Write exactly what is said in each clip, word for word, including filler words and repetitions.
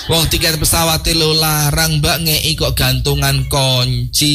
Wong tiket pesawat lo larang mbak, ngei kok gantungan kunci.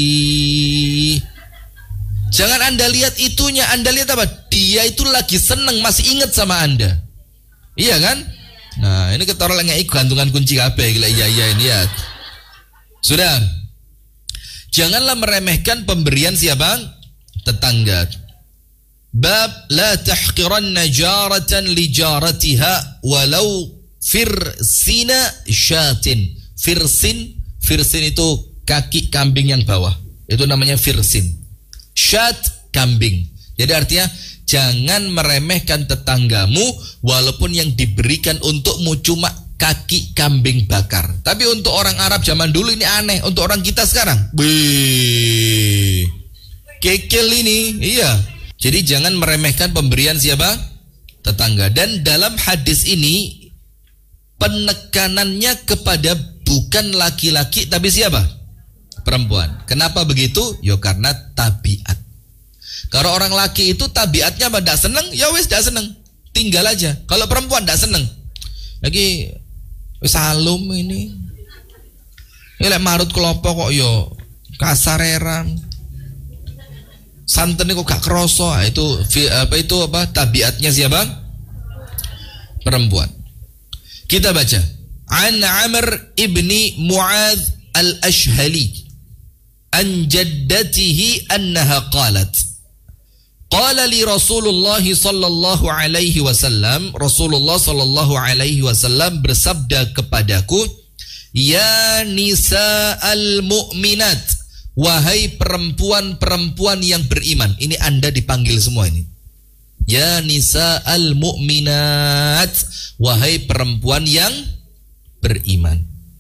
Jangan Anda lihat itunya, Anda lihat apa? Dia itu lagi seneng, masih inget sama Anda. Iya kan? Nah ini ketara ngei gantungan kunci kabeh. Gila, iya iya ini ya. Sudah. Janganlah meremehkan pemberian siapa? Tetangga. Bab la tahqiranna jaratan li jaratiha walau firsina syatin. Firsin, firsin itu kaki kambing yang bawah. Itu namanya firsin. Syat, kambing. Jadi artinya jangan meremehkan tetanggamu walaupun yang diberikan untukmu cuma kaki kambing bakar. Tapi untuk orang Arab zaman dulu ini aneh. Untuk orang kita sekarang, beuh, kekel ini. Iya. Jadi jangan meremehkan pemberian siapa? Tetangga. Dan dalam hadis ini penekanannya kepada bukan laki-laki tapi siapa? Perempuan. Kenapa begitu? Ya karena tabiat. Kalau orang laki itu tabiatnya apa? Tidak seneng, ya wes tidak seneng, tinggal aja. Kalau perempuan tidak seneng, lagi salum ini, ini lek marut kelopo kok yo kasareran, santen kok gak kroso. Itu apa itu apa? Tabiatnya siapa? Perempuan. Kita baca. An Amr ibni Mu'adz al-Ashhali an jaddatihi annaha qalat qala li Rasulullah sallallahu alaihi wasallam, Rasulullah sallallahu alaihi wasallam bersabda kepadaku, ya nisa al-mu'minat, wahai perempuan-perempuan yang beriman. Ini Anda dipanggil semua ini. Ya nisa al-mu'minat, wahai perempuan yang beriman.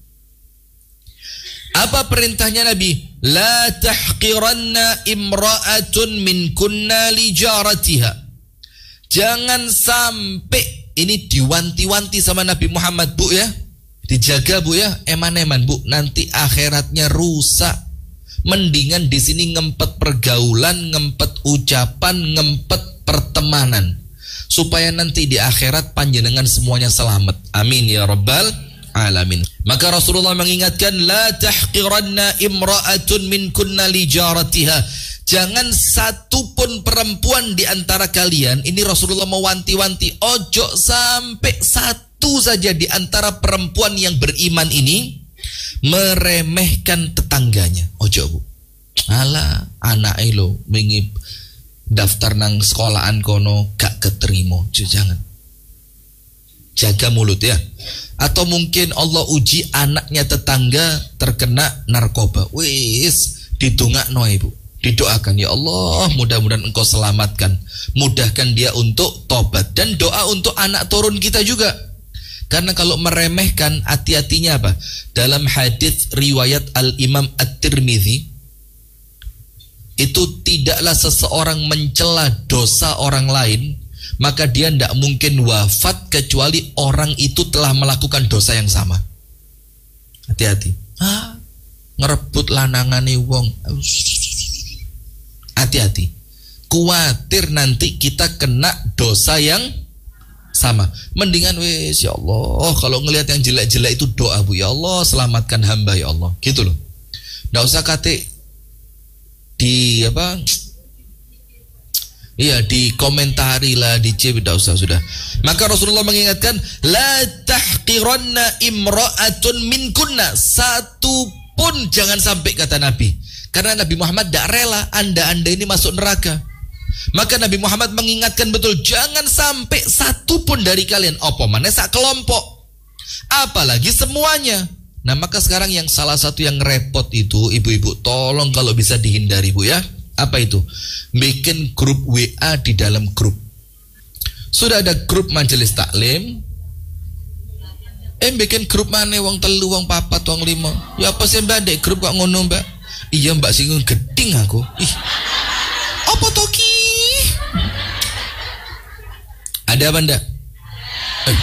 Apa perintahnya Nabi? La tahqiranna imra'atun min kunna li jaratiha. Jangan sampai, ini diwanti-wanti sama Nabi Muhammad, Bu ya. Dijaga Bu ya, eman-eman Bu, nanti akhiratnya rusak. Mendingan di sini ngempet pergaulan, ngempet ucapan, ngempet pertemanan, supaya nanti di akhirat panjenengan semuanya selamat. Amin ya rabbal alamin. Maka Rasulullah mengingatkan, la tahqiranna imra'atun min kunna li jaratiha. Jangan satu pun perempuan di antara kalian, ini Rasulullah mewanti-wanti, ojo sampai satu saja di antara perempuan yang beriman ini meremehkan tetangganya. Ojo Bu. Alah, anak elo mengip daftar nang sekolahan kono gak keterima. Jangan. Jaga mulut ya. Atau mungkin Allah uji anaknya tetangga terkena narkoba. Wis, didongakno Ibu. Didoakan, ya Allah, mudah-mudahan Engkau selamatkan. Mudahkan dia untuk tobat. Dan doa untuk anak turun kita juga. Karena kalau meremehkan, hati-hatinya apa? Dalam hadis riwayat Al-Imam At-Tirmidzi, itu tidaklah seseorang mencela dosa orang lain, maka dia tidak mungkin wafat kecuali orang itu telah melakukan dosa yang sama. Hati-hati. Ah, ngerebut lanangane wong. Hati-hati. Kuatir nanti kita kena dosa yang sama. Mendingan wes, ya Allah, kalau ngelihat yang jelek-jelek itu doa Bu, ya Allah selamatkan hamba ya Allah. Gitu loh. Nggak usah kate di apa? Iya, di komentari lah, di C, tidak usah, sudah. Maka Rasulullah mengingatkan, la tahqiranna imra'atun min kunna. Satu pun jangan sampai, kata Nabi. Karena Nabi Muhammad tidak rela anda-anda ini masuk neraka. Maka Nabi Muhammad mengingatkan betul, jangan sampai satu pun dari kalian, apa mana sak kelompok, apalagi semuanya. Nah maka sekarang yang salah satu yang repot itu, ibu-ibu tolong kalau bisa dihindari Bu ya. Apa itu? Bikin grup W A di dalam grup. Sudah ada grup majelis taklim, eh bikin grup mana wong telu, wong papat, wong lima. Ya apa sih mbak dek grup kok ngono mbak? Iya mbak singgung geding aku. Ih, apa toki? Ada apa ndak? Eh.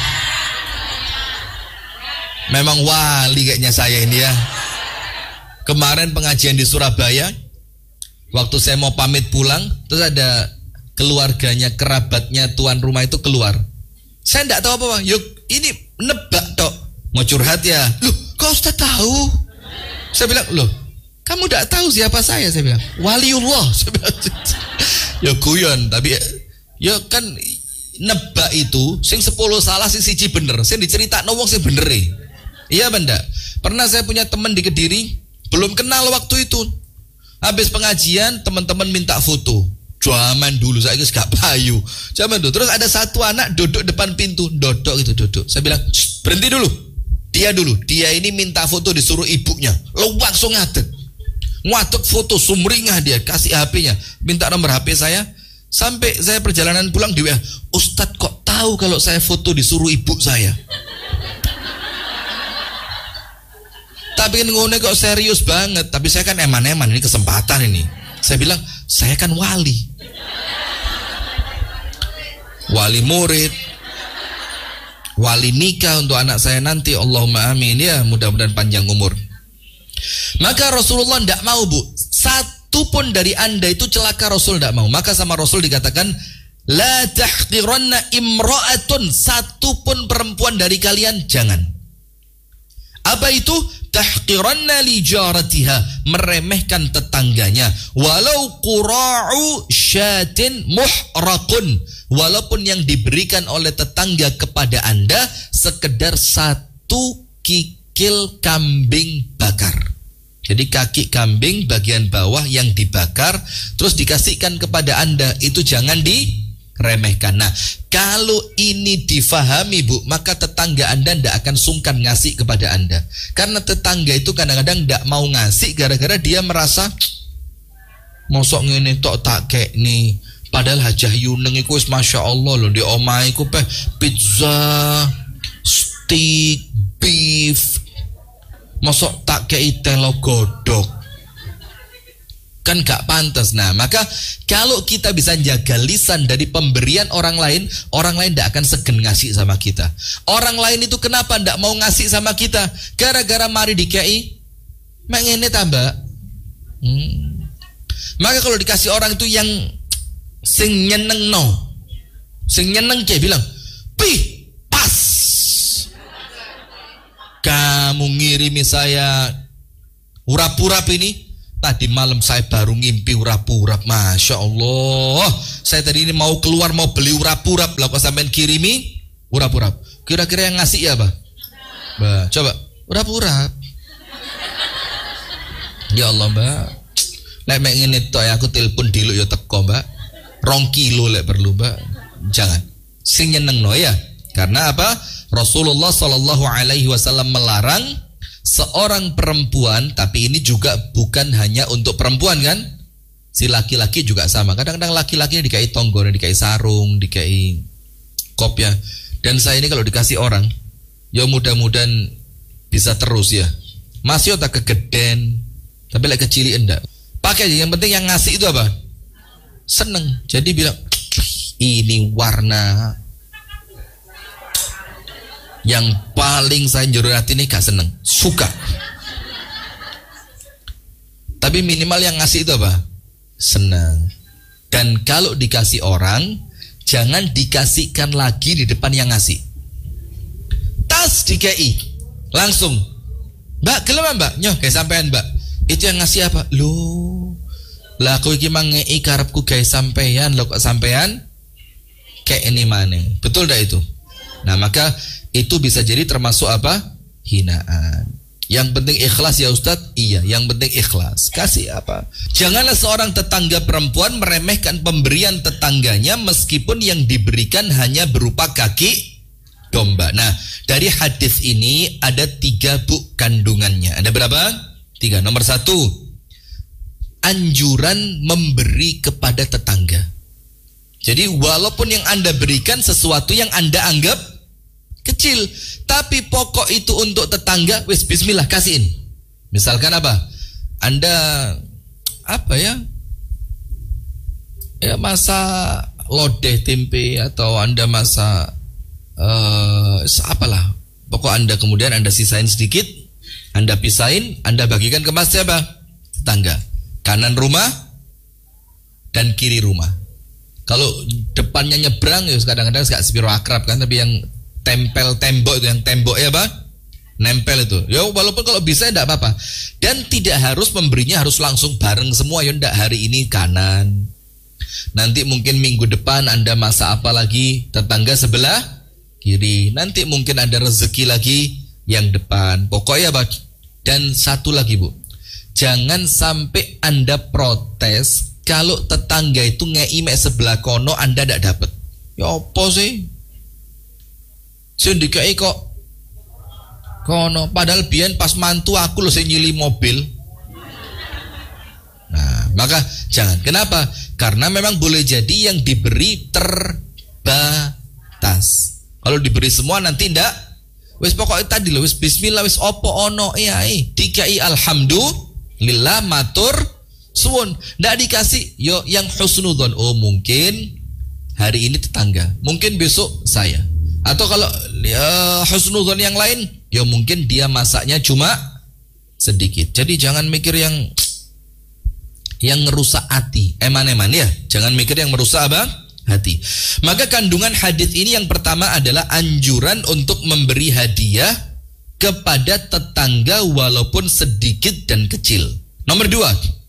Memang wali kayaknya saya ini ya. Kemarin pengajian di Surabaya, waktu saya mau pamit pulang, terus ada keluarganya, kerabatnya tuan rumah itu keluar. Saya enggak tahu apa-apa. Yuk, ini nebak tok. Mau curhat ya? Loh, kok Ustaz tahu? Saya bilang, loh, kamu tidak tahu siapa saya? Saya bilang, waliullah. Saya bilang, ya guyon, tapi ya kan nebak itu, sing sepuluh salah, sing siji bener. Sing dicerita wong sing bener e. Iya benda. Pernah saya punya teman di Kediri, belum kenal waktu itu. Habis pengajian, teman-teman minta foto. Zaman dulu, saya gak payu. Zaman dulu. Terus ada satu anak duduk depan pintu, dodok gitu duduk. Saya bilang, berhenti dulu. Dia dulu. Dia ini minta foto disuruh ibunya. Lo langsung ngadeg. Ngadeg foto sumringah dia, kasih H P-nya. Minta nomor H P saya. Sampai saya perjalanan pulang di W A. Ustadz kok tahu kalau saya foto disuruh ibu saya? Tapi kan ngomongnya kok serius banget. Tapi saya kan eman-eman, ini kesempatan ini. Saya bilang, saya kan wali. Wali murid. Wali nikah untuk anak saya nanti. Allahumma amin ya, mudah-mudahan panjang umur. Maka Rasulullah tidak mau bu. Satu pun dari anda itu celaka, Rasul tidak mau. Maka sama Rasul dikatakan, la tahqiranna imra'atun. Satu pun perempuan dari kalian jangan. Apa itu? Tahqiranna li jaratiha, meremehkan tetangganya. Walau qura'u syatin muhraqun, walaupun yang diberikan oleh tetangga kepada anda sekedar satu kikil kambing bakar. Jadi kaki kambing bagian bawah yang dibakar terus dikasihkan kepada anda, itu jangan diremehkan. Nah, kalau ini difahami bu, maka tetangga anda tidak akan sungkan ngasih kepada anda. Karena tetangga itu kadang-kadang tidak mau ngasih gara-gara dia merasa mosok ngene tok tak kek nih. Padahal Hajah Yuneng iku wis masya Allah loh, di omah iku peh pizza, steak, beef. Mosok tak kei telo godok, kan gak pantas. Nah, maka kalau kita bisa jaga lisan dari pemberian orang lain, orang lain tidak akan segen ngasih sama kita. Orang lain itu kenapa tidak mau ngasih sama kita? Gara-gara mari dikei mengene tambah. Hmm. Maka kalau dikasih orang itu yang sing nyeneng no, sing nyeneng kayak bilang, pih pas. Kamu ngirimi saya urap-urap ini. Tadi malam saya baru ngimpi urap-urap. Masya Allah. Saya tadi ini mau keluar mau beli urap-urap. Lah kok sampean kirimi urap-urap. Kira-kira yang ngasih ya, Bah? Bah, coba urap-urap. Ya Allah, Mbak. Lek mek ngene tok aku telepon dulu ya teko, Mbak. Rong kilo lek perlu, Mbak. Jangan. Sing nyenengno ya. Karena apa? Rasulullah Shallallahu Alaihi Wasallam melarang seorang perempuan, tapi ini juga bukan hanya untuk perempuan kan? Si laki-laki juga sama. Kadang-kadang laki-laki dikai tonggol, dikai sarung, dikai kop ya. Dan saya ini kalau dikasih orang, ya mudah-mudahan bisa terus ya. Masih otak kegeden, tapi lagi kecil enggak. Pakai aja. Yang penting yang ngasih itu apa? Seneng. Jadi bilang ini warna yang paling saya jujur hati ini gak seneng, suka. Tapi minimal yang ngasih itu apa? Senang. Dan kalau dikasih orang, jangan dikasihkan lagi di depan yang ngasih. Tas dikei, langsung, Mbak, gelem Mbak? Nyoh, kayak sampean Mbak. Itu yang ngasih apa? Loh, lah aku iki mangei karepku kayak sampean, lo kok sampean kayak ini mana? Betul dah itu? Nah, maka itu bisa jadi termasuk apa? Hinaan. Yang penting ikhlas ya Ustadz. Iya, yang penting ikhlas. Kasih apa? Janganlah seorang tetangga perempuan meremehkan pemberian tetangganya meskipun yang diberikan hanya berupa kaki domba. Nah, dari hadis ini ada tiga bu kandungannya. Ada berapa? Tiga. Nomor satu, anjuran memberi kepada tetangga. Jadi walaupun yang anda berikan sesuatu yang anda anggap kecil, tapi pokok itu untuk tetangga, wis bismillah kasihin. Misalkan apa? Anda apa ya? Ya masa lodeh tempe atau Anda masa uh, apalah. Pokok Anda kemudian Anda sisain sedikit, Anda pisahin, Anda bagikan ke mas siapa? Tetangga. Kanan rumah dan kiri rumah. Kalau depannya nyebrang ya kadang-kadang gak sepiro akrab kan, tapi yang tempel tembok itu yang tembok ya Pak, nempel itu. Ya walaupun kalau bisa tidak apa-apa. Dan tidak harus memberinya harus langsung bareng semua. Ya enggak, hari ini kanan. Nanti mungkin minggu depan Anda masak apa lagi, tetangga sebelah kiri. Nanti mungkin ada rezeki lagi yang depan. Pokoknya Pak. Dan satu lagi Bu, jangan sampai Anda protes kalau tetangga itu ngeimek sebelah kono Anda tidak dapat. Ya apa sih? Sindikei kok kono, padahal biyen pas mantu aku loh sing nyili mobil. Nah, maka jangan. Kenapa? Karena memang boleh jadi yang diberi terbatas. Kalau diberi semua nanti ndak. Wis pokoknya tadi loh, wis bismillah, wis opo ono iya eh dikai alhamdulillah matur suwun. Ndak dikasih yo yang husnudzon. Oh mungkin hari ini tetangga, mungkin besok saya. Atau kalau ya, husnudzon yang lain, ya mungkin dia masaknya cuma sedikit. Jadi jangan mikir yang yang ngerusak hati, eman-eman ya. Jangan mikir yang merusak apa? Hati. Maka kandungan hadis ini yang pertama adalah anjuran untuk memberi hadiah kepada tetangga walaupun sedikit dan kecil. Nomor dua,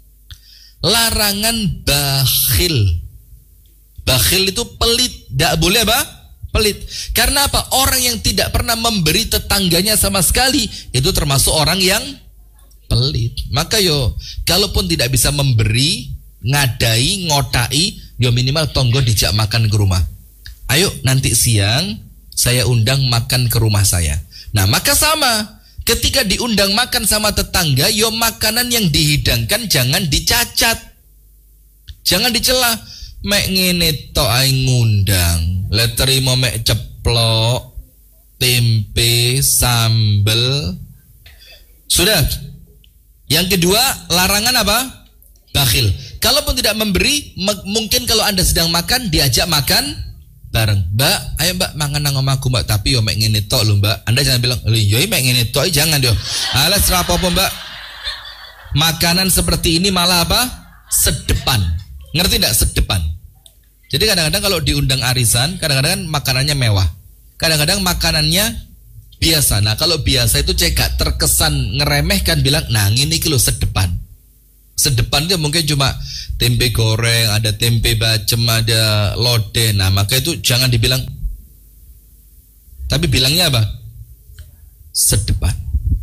larangan bakhil. Bakhil itu pelit, tidak boleh apa? Pelit. Karena apa? Orang yang tidak pernah memberi tetangganya sama sekali itu termasuk orang yang pelit. Maka yo, kalaupun tidak bisa memberi, ngadai, ngotai, yo minimal tonggo dijak makan ke rumah. Ayo nanti siang saya undang makan ke rumah saya. Nah maka sama, ketika diundang makan sama tetangga, yo makanan yang dihidangkan jangan dicacat, jangan dicela. Mek ngene tok ae ngundang, le terima mek ceplok, tempe, sambel. Sudah. Yang kedua, larangan apa? Bakhil. Kalaupun tidak memberi, mungkin kalau Anda sedang makan, diajak makan bareng. Mbak, ayo Mbak mangan nang omahku Mbak, tapi yo mek ngene tok lho Mbak. Anda jangan bilang, "Lho yo mek ngene tok, jangan yo." Alas rapopo Mbak. Makanan seperti ini malah apa? Sedepan. Ngerti enggak sedepan? Jadi kadang-kadang kalau diundang arisan, kadang-kadang kan makanannya mewah. Kadang-kadang makanannya biasa. Nah, kalau biasa itu cekak terkesan ngeremehkan, bilang, "Nah, ini kilo sedepan." Sedepan itu mungkin cuma tempe goreng, ada tempe bacem, ada lodeh. Nah, maka itu jangan dibilang. Tapi bilangnya apa? Sedepan.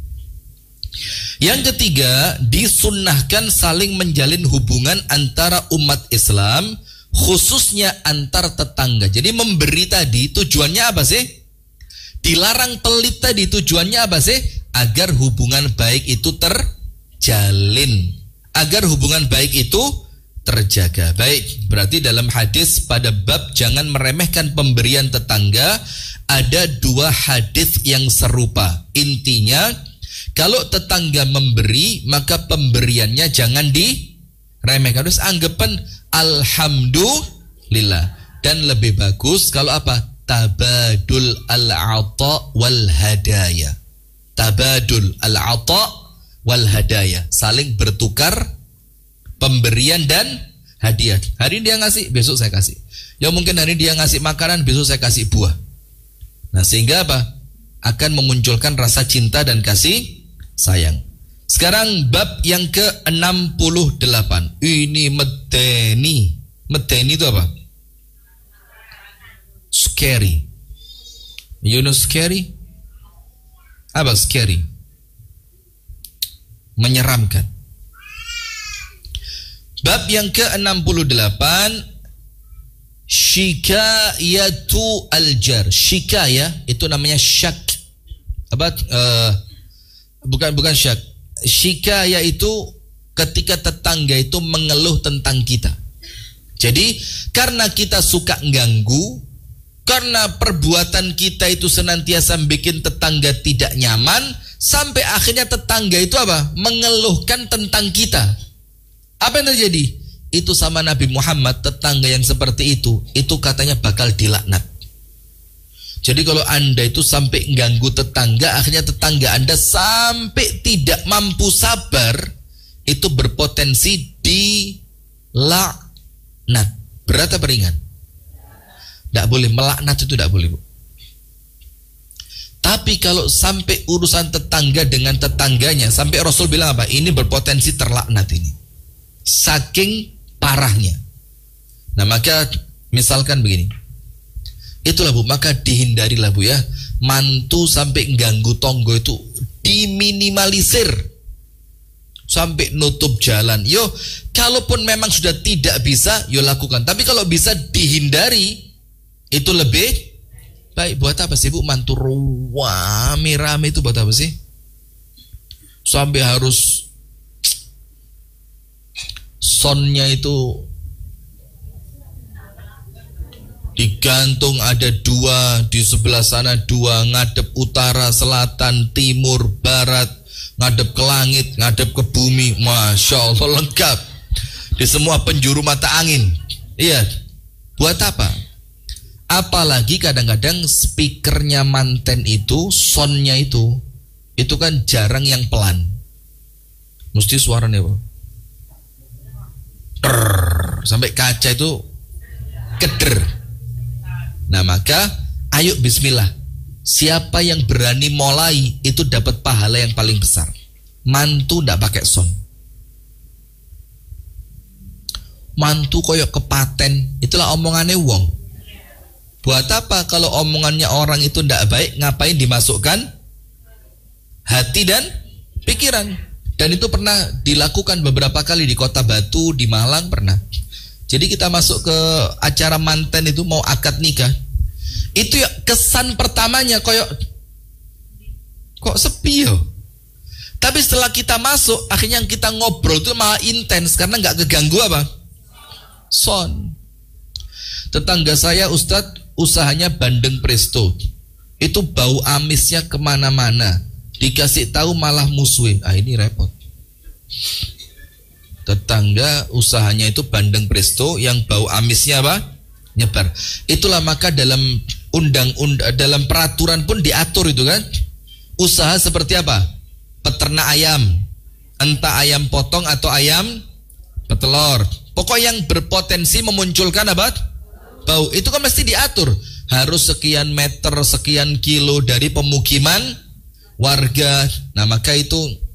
Yang ketiga, disunnahkan saling menjalin hubungan antara umat Islam, khususnya antar tetangga. Jadi memberi tadi tujuannya apa sih? Dilarang pelit tadi tujuannya apa sih? Agar hubungan baik itu terjalin, agar hubungan baik itu terjaga. Baik, berarti dalam hadis pada bab jangan meremehkan pemberian tetangga, ada dua hadis yang serupa. Intinya, kalau tetangga memberi, maka pemberiannya jangan diremehkan. Harus anggapan alhamdulillah. Dan lebih bagus kalau apa? Tabadul al-ata wal hadaya. Tabadul al-ata wal hadaya. Saling bertukar pemberian dan hadiah. Hari ini dia ngasih, besok saya kasih. Ya mungkin hari ini dia ngasih makanan, besok saya kasih buah. Nah sehingga apa? Akan memunculkan rasa cinta dan kasih sayang. Sekarang bab yang ke enam puluh delapan. Ini medeni. Medeni itu apa? Scary. You know scary? Apa scary? Menyeramkan. Bab yang ke enam puluh delapan, Shikayatu al-jar. Shikaya itu namanya syak. Apa? Uh, bukan bukan syak. Shikaya itu ketika tetangga itu mengeluh tentang kita. Jadi karena kita suka ganggu, karena perbuatan kita itu senantiasa bikin tetangga tidak nyaman, sampai akhirnya tetangga itu apa? Mengeluhkan tentang kita. Apa yang terjadi? Itu sama Nabi Muhammad, tetangga yang seperti itu, itu katanya bakal dilaknat. Jadi kalau Anda itu sampai ganggu tetangga, akhirnya tetangga Anda sampai tidak mampu sabar, itu berpotensi dilaknat. Berat apa ringan? Tidak boleh, melaknat itu tidak boleh Bu. Tapi kalau sampai urusan tetangga dengan tetangganya, sampai Rasul bilang apa? Ini berpotensi terlaknat ini. Saking parahnya. Nah maka misalkan begini. Itulah Bu, maka dihindarilah Bu ya. Mantu sampai ganggu tonggo itu diminimalisir. Sampai nutup jalan. Yo, kalaupun memang sudah tidak bisa, yo lakukan. Tapi kalau bisa dihindari, itu lebih baik. Buat apa sih Bu mantu rame-rame itu buat apa sih? Sampai harus sonnya itu digantung, ada dua, di sebelah sana dua, ngadep utara, selatan, timur, barat, ngadep ke langit, ngadep ke bumi. Masya Allah lengkap di semua penjuru mata angin. Iya, buat apa? Apalagi kadang-kadang speakernya manten itu, soundnya itu, itu kan jarang yang pelan. Mesti suaranya apa? Trrr, sampai kaca itu keder. Nah maka, ayo bismillah. Siapa yang berani mulai, itu dapat pahala yang paling besar. Mantu ndak pakai sound. Mantu koyok kepaten, itulah omongannya wong. Buat apa kalau omongannya orang itu tidak baik, ngapain dimasukkan hati dan pikiran? Dan itu pernah dilakukan beberapa kali di Kota Batu, di Malang pernah. Jadi kita masuk ke acara manten itu mau akad nikah. Itu ya kesan pertamanya koyok kok sepi yo. Tapi setelah kita masuk, akhirnya yang kita ngobrol itu malah intens karena nggak keganggu apa? Sound. Tetangga saya Ustadz usahanya bandeng presto, itu bau amisnya kemana-mana, dikasih tahu malah musuhin. Ah ini repot. Tetangga usahanya itu bandeng presto, yang bau amisnya apa? Nyebar. Itulah maka dalam undang-undang, dalam peraturan pun diatur itu kan, usaha seperti apa? Peternak ayam, entah ayam potong atau ayam petelur. Pokok yang berpotensi memunculkan apa? Bau, itu kan mesti diatur. Harus sekian meter, sekian kilo dari pemukiman warga. Nah maka itu,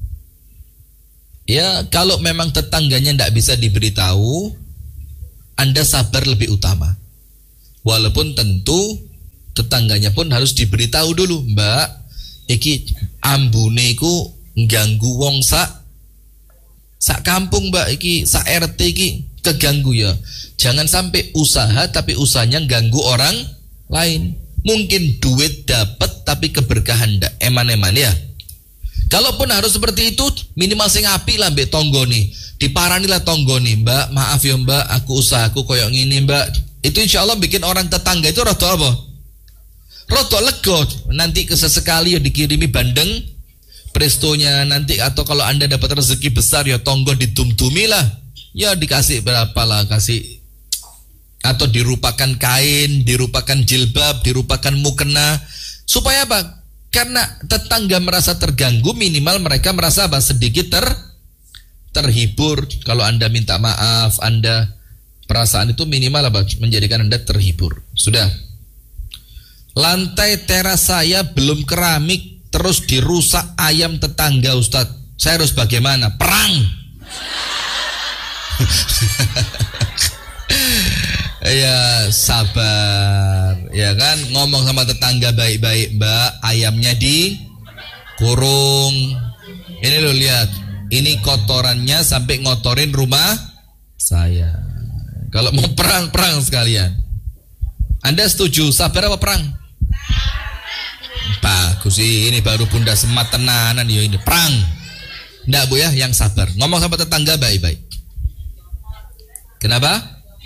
ya kalau memang tetangganya tidak bisa diberitahu, Anda sabar lebih utama. Walaupun tentu tetangganya pun harus diberitahu dulu. Mbak, iki ambune iku ngganggu wong sak sak kampung Mbak, iki sak R T iki keganggu ya. Jangan sampai usaha tapi usahanya ganggu orang lain. Mungkin duit dapat tapi keberkahan ndak, eman-eman ya. Kalaupun harus seperti itu, minimal sing apik lah mbek tonggo nih. Diparani lah tonggo nih, Mbak, maaf ya Mbak, aku usahaku koyok ngini Mbak. Itu insya Allah bikin orang tetangga itu roto apa? Roto lego. Nanti kesesekali ya dikirimi bandeng prestonya nanti, atau kalau Anda dapat rezeki besar ya tonggo ditum-tumi lah. Ya dikasih berapa lah, kasih, atau dirupakan kain, dirupakan jilbab, dirupakan mukena. Supaya apa? Karena tetangga merasa terganggu, minimal mereka merasa apa? Sedikit ter terhibur. Kalau Anda minta maaf, Anda perasaan itu minimal apa? Menjadikan Anda terhibur. Sudah. Lantai teras saya belum keramik, terus dirusak ayam tetangga Ustadz. Saya harus bagaimana? Perang. Ya sabar, ya kan, ngomong sama tetangga baik-baik, Mbak, ayamnya dikurung. Ini lo lihat, ini kotorannya sampai ngotorin rumah saya. Kalau mau perang, perang sekalian. Anda setuju sabar apa perang? Bagus sih, ini baru bunda semat tenanan ya, ini perang. Nggak Bu ya, yang sabar. Ngomong sama tetangga baik-baik. Kenapa?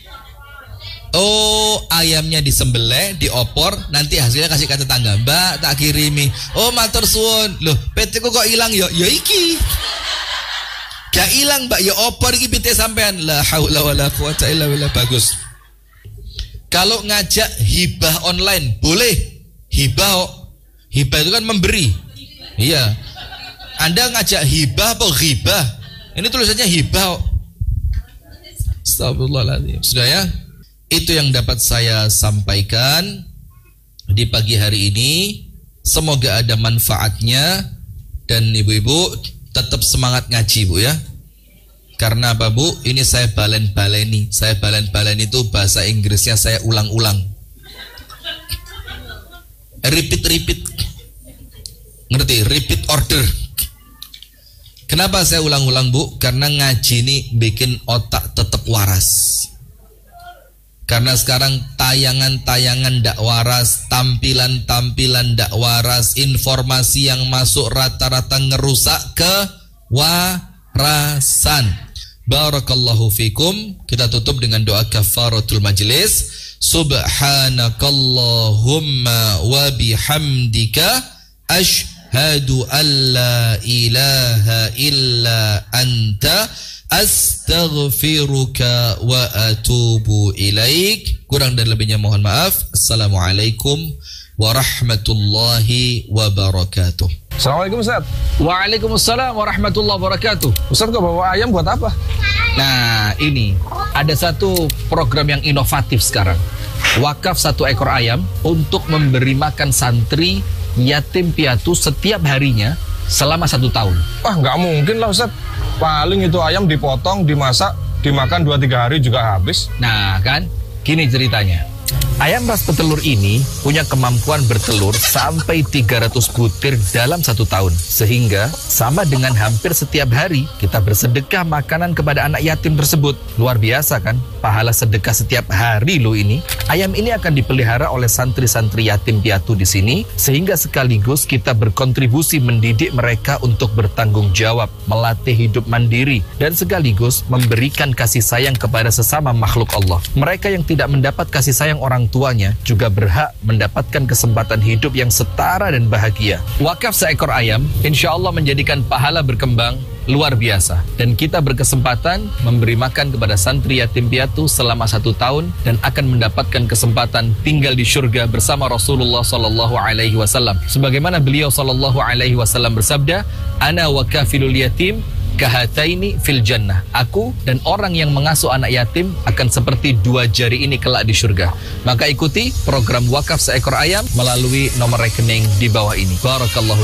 Oh, ayamnya disembelih, diopor, nanti hasilnya kasih ke tetangga. Mbak, tak kirimi. Oh, matur suwun. Loh, P T ku kok hilang ya? Ya iki. Gak hilang, Mbak, ya opor iki P T sampean. La haula wala quwata illa billah. Bagus. Kalau ngajak hibah online, boleh. Hibah, hibah itu kan memberi. Iya. Anda ngajak hibah apa ghibah? Ini tulisannya hibah. Astagfirullahaladzim. Sudah ya? Itu yang dapat saya sampaikan di pagi hari ini. Semoga ada manfaatnya. Dan ibu-ibu tetap semangat ngaji Bu ya. Karena apa Bu? Ini saya balen-baleni. Saya balen-baleni itu bahasa Inggrisnya saya ulang-ulang. Repeat-repeat. Ngerti? Repeat order. Kenapa saya ulang-ulang Bu? Karena ngaji ini bikin otak tetap waras. Karena sekarang tayangan-tayangan ndak waras, tampilan-tampilan ndak waras, informasi yang masuk rata-rata ngerusak kewarasan. Barakallahu fikum. Kita tutup dengan doa kafaratul majlis. Subhanakallahumma wa bihamdika asyhadu an la ilaha illa anta astaghfiruka wa atubu ilaik. Kurang dan lebihnya mohon maaf. Assalamualaikum warahmatullahi wabarakatuh. Assalamualaikum Ustaz. Waalaikumsalam warahmatullahi wabarakatuh. Ustaz kok bawa ayam buat apa? Nah ini ada satu program yang inovatif sekarang. Wakaf satu ekor ayam untuk memberi makan santri yatim piatu setiap harinya selama satu tahun. Wah nggak mungkin lah Ustaz. Paling itu ayam dipotong, dimasak, dimakan dua tiga hari juga habis. Nah kan, gini ceritanya. Ayam ras petelur ini punya kemampuan bertelur sampai tiga ratus butir dalam satu tahun. Sehingga sama dengan hampir setiap hari kita bersedekah makanan kepada anak yatim tersebut. Luar biasa kan? Pahala sedekah setiap hari loh ini. Ayam ini akan dipelihara oleh santri-santri yatim piatu di sini. Sehingga sekaligus kita berkontribusi mendidik mereka untuk bertanggung jawab, melatih hidup mandiri, dan sekaligus memberikan kasih sayang kepada sesama makhluk Allah. Mereka yang tidak mendapat kasih sayang orang tuanya juga berhak mendapatkan kesempatan hidup yang setara dan bahagia. Wakaf seekor ayam insya Allah menjadikan pahala berkembang luar biasa, dan kita berkesempatan memberi makan kepada santri yatim piatu selama satu tahun dan akan mendapatkan kesempatan tinggal di surga bersama Rasulullah Sallallahu Alaihi Wasallam. Sebagaimana beliau Sallallahu Alaihi Wasallam bersabda, "Ana wa kafilul yatim kahataini fil jannah." Aku dan orang yang mengasuh anak yatim akan seperti dua jari ini kelak di surga. Maka ikuti program wakaf seekor ayam melalui nomor rekening di bawah ini. Barakallahu